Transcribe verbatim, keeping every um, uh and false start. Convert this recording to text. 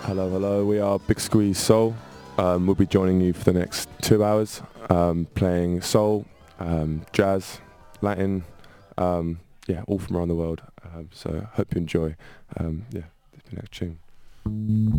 Hello, hello. We are Big Squeeze Soul. Um, we'll be joining you for the next two hours, um, playing soul, um, jazz, Latin, um, yeah, all from around the world. Um, so hope you enjoy. Um, yeah, this is the next tune.